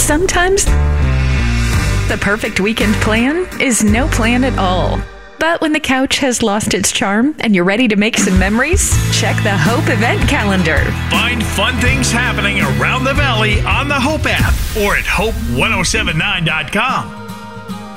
sometimes the perfect weekend plan is no plan at all. But when the couch has lost its charm and you're ready to make some memories, check the Hope event calendar. Find fun things happening around the valley on the Hope app or at hope1079.com.